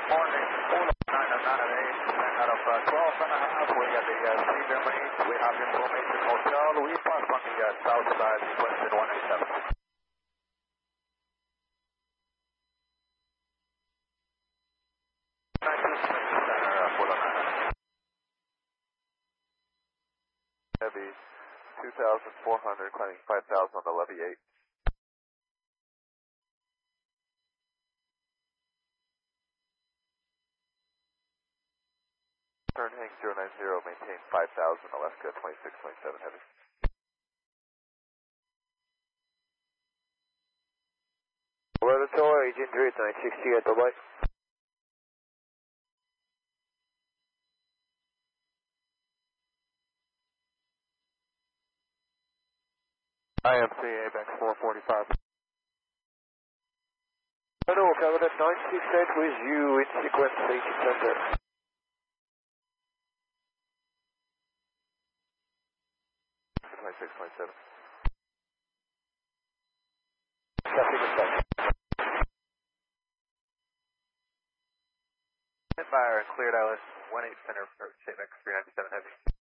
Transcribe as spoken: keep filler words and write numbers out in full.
Morning, Polo nine oh nine eight, out of uh, twelve and a half, we got the uh, Cedar Marine, we have information hotel, we pass on the uh, south side, Winston one eighty-seven. nine two six, center, uh, Polo nine. Heavy, two thousand four hundred, climbing five thousand on the levy eight. Turn hang zero nine zero, maintain five thousand, Alaska twenty-six twenty-seven heavy. Weather tower, agent three, nine sixty at the light. I M C A B X four forty-five. Hello, Canada nine six eight with you in sequence, agent center. twenty-six twenty-seven. Copy the start. Fire and cleared Alice one eight center for J M X three ninety-seven heavy.